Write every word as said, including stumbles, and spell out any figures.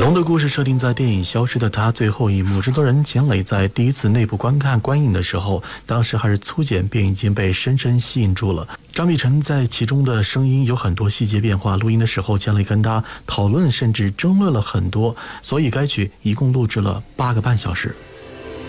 龙的故事设定在电影《消失的她》最后一幕，制作人钱磊在第一次内部观看观影的时候，当时还是粗剪，便已经被深深吸引住了。张碧晨在其中的声音有很多细节变化，录音的时候钱磊跟他讨论甚至争论了很多，所以该曲一共录制了八个半小时。